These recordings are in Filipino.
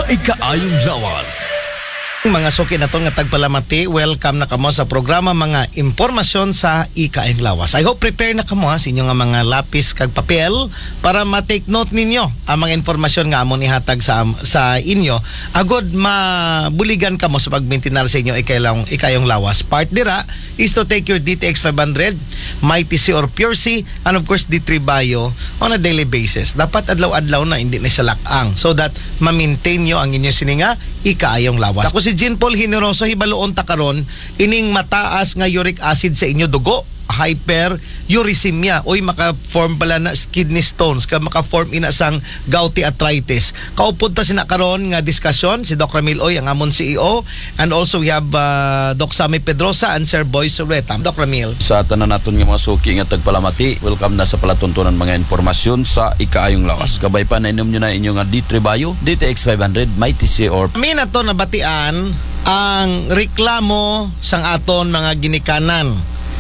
Ikaayong lawas. Mga suki na to nga tagpalamati, welcome na kamo sa programa mga impormasyon sa Ikaayong Lawas. I hope prepare na kamo sa inyo nga mga lapis kag papel para ma-take note ninyo ang mga informasyon nga amon ihatag sa inyo. Agod mabuligan kamo sa pagmaintenar sa inyo Ikaayong Lawas. Part dira is to take your DTX 500, Mighty C or Pure C, and of course D3 Bio on a daily basis. Dapat adlaw-adlaw na hindi na siya lakang so that ma-maintain nyo ang inyo sininga Ikaayong Lawas. Ako si Jean Paul Generoso, hibaloon ta karon ining mataas nga uric acid sa inyo dugo, hyperuricemia, oy maka-form pala na kidney stones, maka-form ina sang gouty arthritis. Kaupod ta sina karon nga diskusyon si Doc Ramil Oy, ang amon CEO, and also we have Doc Sammy Pedrosa and Sir Boy Sureta. Doc Ramil, sa tanan naton nga mga suki nga tagpalamati, welcome na sa palatuntunan mga impormasyon sa Ikaayong Lawas. Kabay pa na inom nyo na inyo nga D3 Bio, DTX 500, Mighty C or mina to nabatian ang reklamo sang aton mga ginikanan.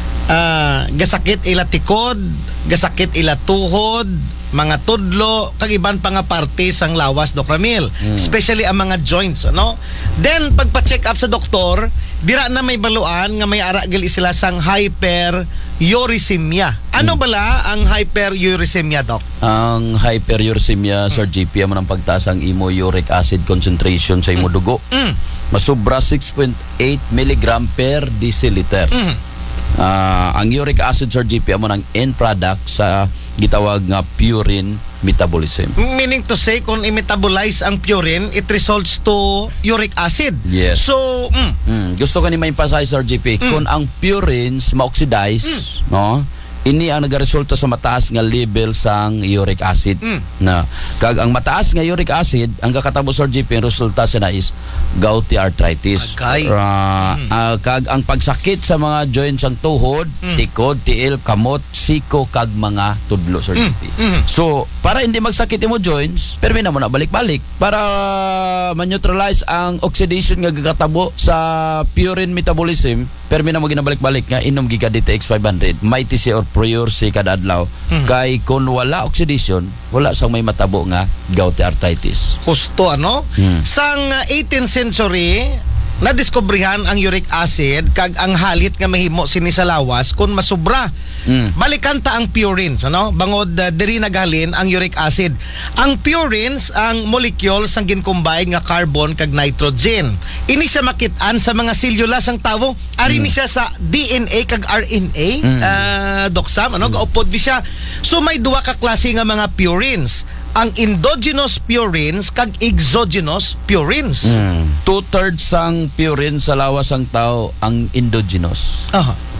Gasakit ila tikod, gasakit ila tuhod, mga tudlo, kag iban pa nga parte sang lawas, Doc Ramil. Especially ang mga joints, ano? Then pagpa-check up sa doktor, dira na may baluan nga may ara gali sila sang hyperuricemia. Ano bala ang hyperuricemia, Doc? ang hyperuricemia, Sir GP, ang pagtaas ang imo uric acid concentration sa imo dugo. Masubra 6.8 mg per deciliter. Ang uric acid, Sir GP, amo ng end product sa gitawag nga purine metabolism. Meaning to say, kung i-metabolize ang purine, it results to uric acid. Yes. So, gusto ko ni ma-emphasize, Sir GP, kung ang purines ma-oxidize, no? Ini ang nagaresulta sa mataas nga level sang uric acid. Na kag ang mataas nga uric acid, ang kakatabo, Sir GP, resulta sa na is gouty arthritis. Kag ang pagsakit sa mga joints sang tuhod, tikod, tiil, kamot, siko, kag mga tudlo, Sir GP. So, para hindi magsakit imo joints, permi na mo na balik-balik para ma-neutralize ang oxidation nga gakatabo sa purine metabolism. Permi na mo ginabalik-balik nga inom giga DTX 500, Mighty C or Pure C kada adlaw. Kay kung wala oxidation, wala sang may matabo nga gouty arthritis. Husto, ano? Sang 18th century, nadiskubrihan ang uric acid kag ang halit nga mahimo sini sa lawas kung masubra. Balikan ta ang purines, ano? Bangod diri naghalin ang uric acid. Ang purines ang molecules ang gincombine nga carbon kag nitrogen. Ini siya makit-an sa mga selula sang tawo. Ari ni siya sa DNA kag RNA. Doc Sam, ano? Gaupod di siya. So may duwa ka klase nga mga purines. Ang endogenous purines kag exogenous purines. 2/3 sang purine sa lawas sang tao ang endogenous.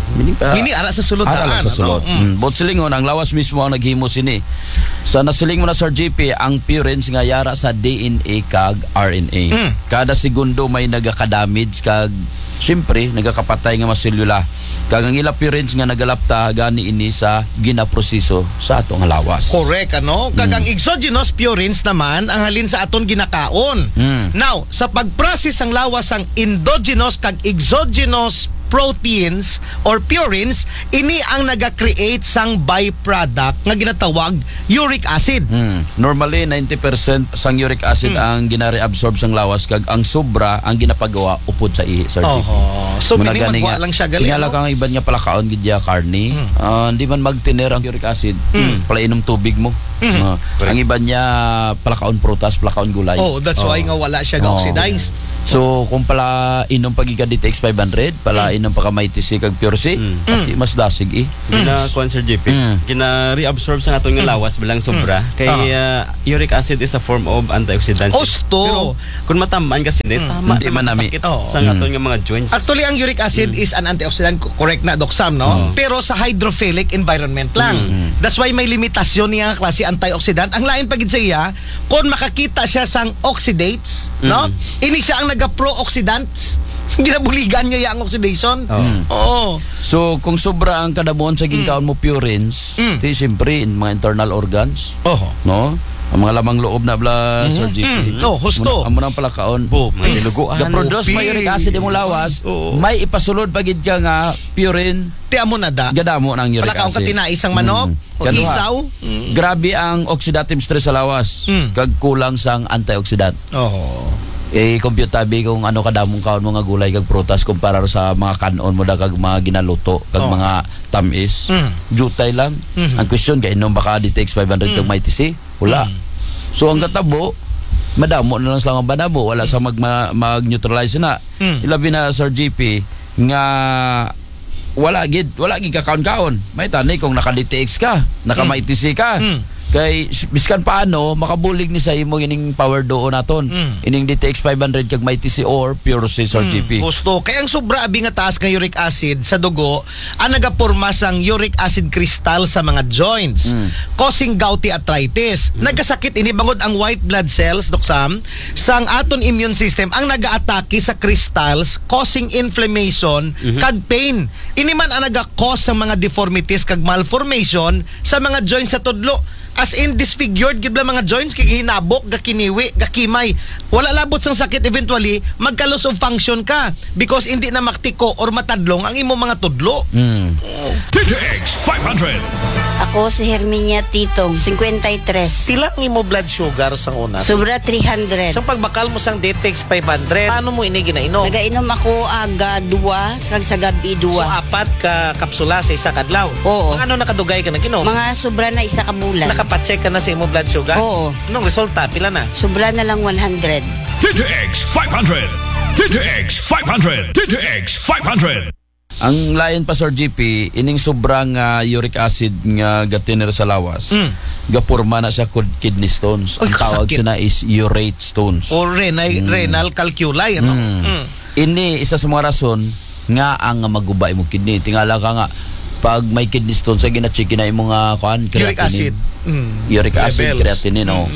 Mini ara sa sulod. Ara sa sulod. Bot silingon, ang lawas mismo ang naghimo sini. Sa nasiling mo na, Sir GP, ang purines nga yara sa DNA kag RNA. Kada segundo may nagaka-damage kag siyempre nagakapatay nga mga selula. Kag ang ila purines nga nagalapta gani ini sa ginaproseso sa atong lawas. Correct, ano? Kag ang exogenous purines naman ang halin sa aton ginakaon. Now, sa pag-process ang lawas ang endogenous kag exogenous proteins or purines, ini ang naga-create sang byproduct nga ginatawag uric acid. Normally 90% sang uric acid ang ginare-absorb sang lawas kag ang sobra ang ginapagawa upod sa ihi, Sir GP. So meaning magwa lang siya gali. Tingala kang iban nga palakaon gidya karni. Hindi man magtiner ang uric acid. Palainom tubig mo. Ang iban niya palakaon prutas, palakaon gulay. That's why nga wala siya ga-oxidize. So kung pala inom pagiga DTX 500, pala inom pa ka Mighty C kag Pure C, pati mas dasig Gina kuan, Sir JP, gina reabsorb sa aton nga lawas bilang sobra kay uric acid is a form of antioxidant. Pero kung matamaan kasi tama hindi man nami sa aton nga mga joints. Actually ang uric acid is an antioxidant, correct na, Doc Sam, no? Pero sa hydrophilic environment lang. That's why may limitasyon niya klase antioxidant. Ang lain pagid sa iya, kung makakita siya sang oxidates, no? Ini siya ang naga-pro-oxidants. Ginabuligan niya ang oxidation. So kung sobra ang kadabuon sa ginkaon mo purines, di siyempre in mga internal organs, no? Ang mga lamang loob na bla, Sir GP. Husto. Amo nang palakaon. May niluguan. Ga-produce may uric acid imong lawas, may ipasulod pagid ka nga purine. Ti amo na da. Gadamo nang uric acid. Palakaw ka tinaisang manok o isaw. Grabe ang oxidative stress sa lawas. Kag kulang sang antioxidant. compute tabi kung ano kadamong kaon mga gulay kag prutas kumpara sa mga kanon mo da kag mga ginaluto kag mga tamis. Jutay lang. Ang question kay inom baka DTX 500 kag may TC? Wala. So ang katabo madamo na lang sa mga banabo, wala sa mag-neutralize na. Ilabi na Sir GP nga wala gid kakaon-kaon. May tani kung naka-DTX ka, naka-may TC ka. Kay biskan paano makabulig ni sa imo ining power doon naton. Ining DTX 500 kag may TC or pure C Sir GP. Gusto kay ang sobra abi nga taas nga uric acid sa dugo ang nagaporma sang uric acid crystal sa mga joints causing gouty arthritis. Nagasakit ini bangod ang white blood cells doksam sang aton immune system ang nagaatake sa crystals causing inflammation kag pain. Ini man ang naga-cause sa mga deformities kag malformation sa mga joints sa tudlo. As in disfigured gid mga joints kay hinabok, gakiniwi, gakimay. Wala labot sang sakit eventually magka-loss of function ka because hindi na maktiko or matadlong ang imo mga tudlo. DTX 500. Ako si Herminia Titong, 53. Pila ang imo blood sugar sa una? Sobra 300. Sa pagbakal mo sang DTX 500, paano mo ini ginainom? Nagainom ako aga 2, sa gabi 2. So 4 ka kapsula sa isa kadlaw. Oo. Ano nakadugay ka naginom? Mga sobra na isa ka bulan. Nakapacheck ka na sa imo blood sugar? Oo. Anong resulta? Pila na? Sobra na lang 100. DTX 500. DTX 500. DTX 500. Ang lain pa Sir GP, ining sobrang uric acid nga gatiner sa lawas. Gapurma na siya kidney stones. Ang tawag siya na is urate stones. Or renal calculi, ano? Ini isa sa mga rason nga ang magubay mo kidney. Tingala ka nga pag may kidney stones sa gina-check na imong creatinine. Uric acid. Uric acid, Levels. creatinine, no.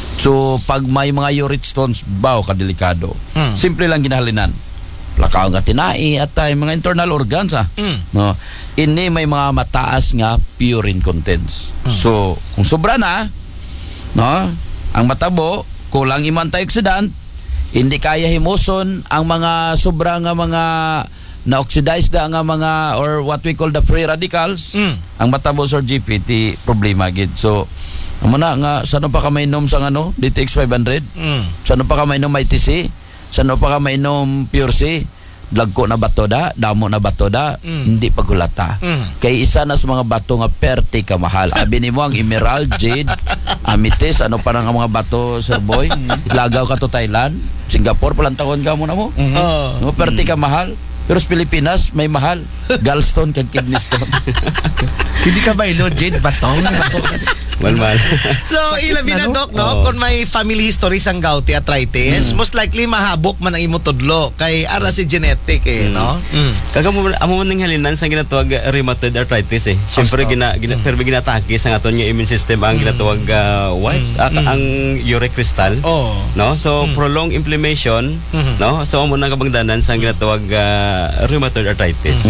So pag may mga urate stones, baw kadelikado. Simple lang ginahalinan. Lakaw nga tinai at mga internal organs no. Ini may mga mataas nga purine contents. So kung sobra na no, ang matabo kulang imong antioxidant, hindi kaya himuson ang mga sobra nga mga na-oxidized nga mga or what we call the free radicals. Ang matabo Sir GPT problema gid. So amo na nga sano pa ka mainom sa DTX 500? Sano pa ka mainom ITC? Sano pa ka mainom pure C? Lagko na bato da, damo na bato da, hindi pagulata. Kay isa na sa mga bato nga perti ka mahal. Abi nimo ang emerald, jade, amethyst, ano pa nga mga bato, Sir Boy? Lagaw ka to Thailand, Singapore, palantaon ka muna mo. No, perti ka mahal. Pero sa Pilipinas, may mahal. Gallstone kag kidney stone. Hindi ka ba jade batong? Malmal. So, ilabi na, Doc, no? Kung may family history sang gouty arthritis, most likely mahabok man ang imo tudlo. Kay ara si genetic, no? Amo man ning halinan sa ginatawag rheumatoid arthritis, eh. Siyempre, pero ginatake sa aton nga immune system ang ginatawag white, ang uric crystal. No? So, prolonged inflammation, no? So, amo nang kabangdanan sa ginatawag rheumatoid arthritis.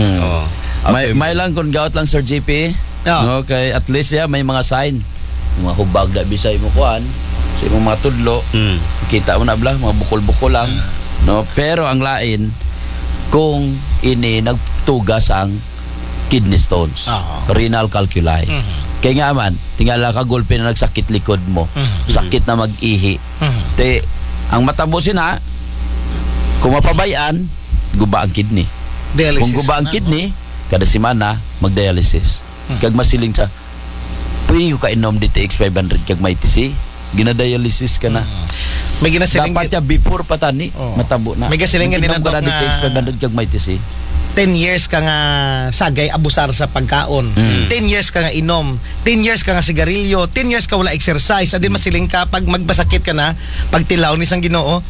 May lang kung gout lang Sir JP. No, kay at least may mga sign. Mga hubag da bisay mo kuan sa imong mga tudlo. Kita mo na bla mga bukol-bukol lang. No, pero ang lain kung ini nagtugas ang kidney stones, renal calculi. Kaya nga man, tingala ka gulpi na nagsakit likod mo. Sakit na mag-ihi. Te ang matabusin na kung mapabayan, guba ang kidney. Dialysis. Kung guba ang kidney, kada semana mag-dialysis. Kag masiling sa pwede ko kainom DTX 500 kag may TC, ginadialysis ka na. May ginasiling dapat ya before patani matabo na. May ginasiling nila Doc na DTX 500 kag may TC. 10 years ka nga sagay abusar sa pagkaon. 10 years ka nga inom. 10 years ka nga sigarilyo. 10 years ka wala exercise. Adin masiling ka pag magbasakit ka na, pagtilaw ni sang Ginoo.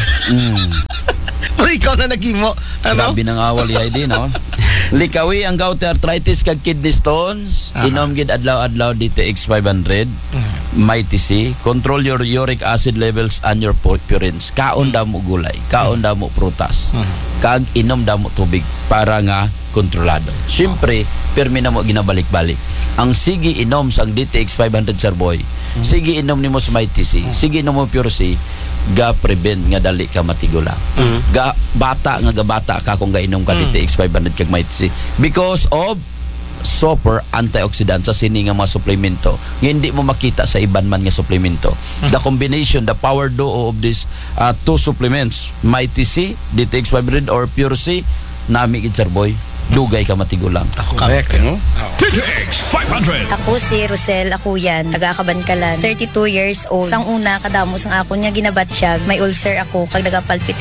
Pero ikaw na nagimo. Ano? Grabe nang awal ID, no? Likawi ang gouty arthritis kag kidney stones. Inom gid adlaw-adlaw DTX 500. May TC. Control your uric acid levels and your purines. Kaon damo gulay. Kaon damo prutas. Kag inom damo tubig para nga kontrolado. Siyempre, permi na mo ginabalik-balik. Ang sige inom sang DTX 500 Sir Boy. Sige inom nimo sa may TC. Sige inom mo pure C. Ga prevent nga dali ka matigula. Ga bata nga gabata ka kung gainom ka DTX 500 kag may TC because of super antioxidant sa sini nga mga suplemento nga hindi mo makita sa iban man nga suplemento. The combination, the power duo of these two supplements, Mighty C, DTX500 or Pure C, nami gid sir boy, dugay ka matigulang. Correct, no? DTX 500. Ako si Rosel Akuyan, taga Kabankalan, 32 years old. Sang una kadamos ang ako niya ginabat siya, may ulcer ako kag nagapalpitate